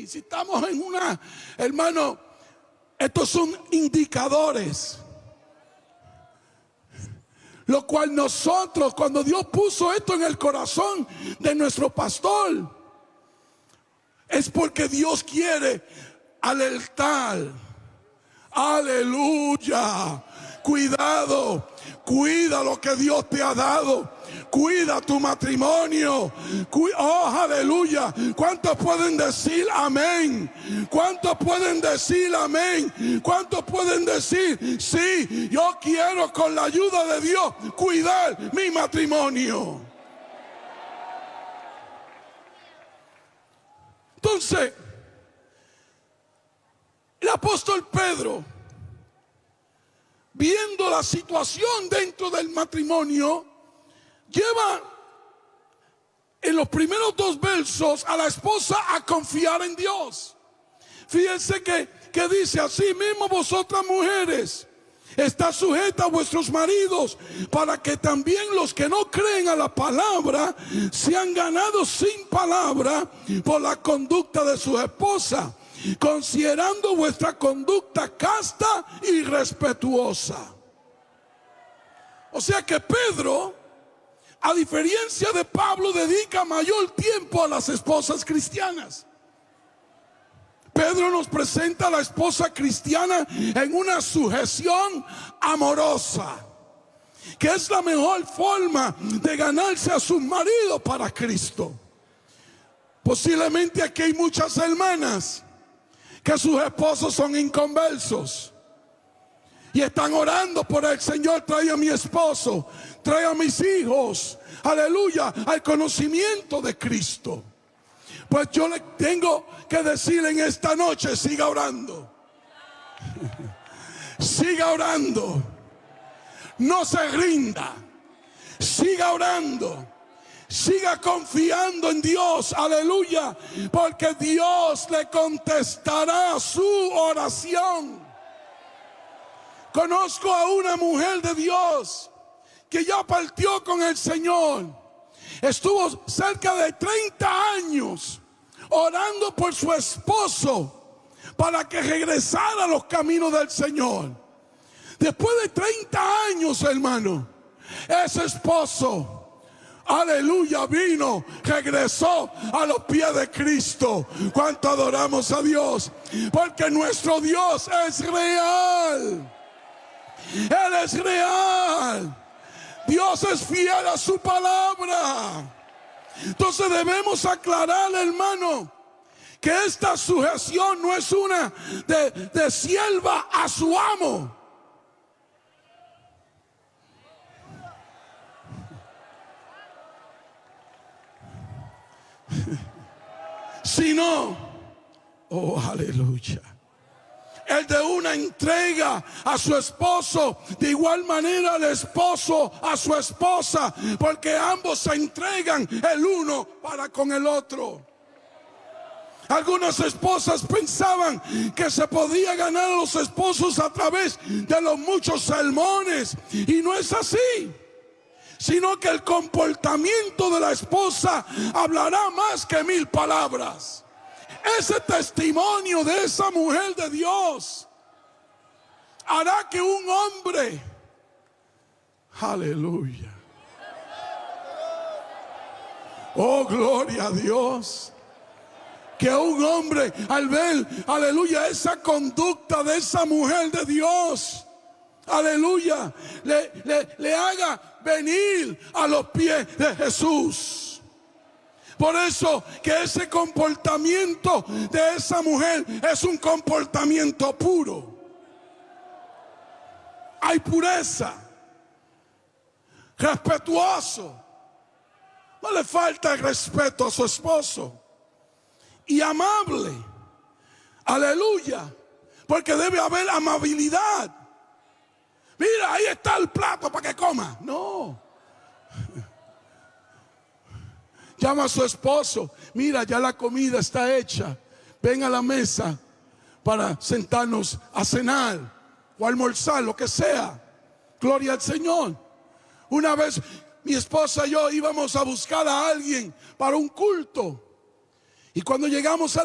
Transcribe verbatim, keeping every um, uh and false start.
sí, si estamos en una, hermano, estos son indicadores. Lo cual nosotros, cuando Dios puso esto en el corazón de nuestro pastor, es porque Dios quiere alertar. Aleluya. Cuidado, cuida lo que Dios te ha dado. Cuida tu matrimonio. Oh, aleluya. ¿Cuántos pueden decir amén? ¿Cuántos pueden decir amén? ¿Cuántos pueden decir sí? Yo quiero, con la ayuda de Dios, cuidar mi matrimonio. Entonces, el apóstol Pedro, viendo la situación dentro del matrimonio, lleva en los primeros dos versos a la esposa a confiar en Dios. Fíjense que, que dice: así mismo vosotras mujeres, está sujeta a vuestros maridos, para que también los que no creen a la palabra sean ganados sin palabra por la conducta de su esposa, considerando vuestra conducta casta y respetuosa. O sea que Pedro, a diferencia de Pablo, dedica mayor tiempo a las esposas cristianas. Pedro nos presenta a la esposa cristiana en una sujeción amorosa, que es la mejor forma de ganarse a su marido para Cristo. Posiblemente aquí hay muchas hermanas que sus esposos son inconversos y están orando por el Señor: trae a mi esposo, trae a mis hijos, aleluya, al conocimiento de Cristo. Pues yo le tengo que decir en esta noche: siga orando. Siga orando. No se rinda. Siga orando. Siga confiando en Dios, aleluya, porque Dios le contestará su oración. Conozco a una mujer de Dios que ya partió con el Señor. Estuvo cerca de treinta años orando por su esposo para que regresara a los caminos del Señor. Después de treinta años, hermano, ese esposo, aleluya, vino, regresó a los pies de Cristo. ¿Cuánto adoramos a Dios? Porque nuestro Dios es real. Él es real. Dios es fiel a su palabra. Entonces debemos aclarar, hermano, que esta sujeción no es una de, de sierva a su amo. Sino, oh, aleluya, el de una entrega a su esposo, de igual manera el esposo a su esposa, porque ambos se entregan el uno para con el otro. Algunas esposas pensaban que se podía ganar a los esposos a través de los muchos sermones, y no es así, sino que el comportamiento de la esposa hablará más que mil palabras. Ese testimonio de esa mujer de Dios hará que un hombre, aleluya, oh, gloria a Dios, que un hombre al ver, aleluya, esa conducta de esa mujer de Dios, aleluya, le, le, le haga venir a los pies de Jesús. Por eso que ese comportamiento de esa mujer es un comportamiento puro. Hay pureza, respetuoso, no le falta el respeto a su esposo, y amable, aleluya, porque debe haber amabilidad. Mira, ahí está el plato para que coma. No. Llama a su esposo: mira, ya la comida está hecha, ven a la mesa para sentarnos a cenar o almorzar, lo que sea. Gloria al Señor. Una vez mi esposa y yo íbamos a buscar a alguien para un culto, y cuando llegamos a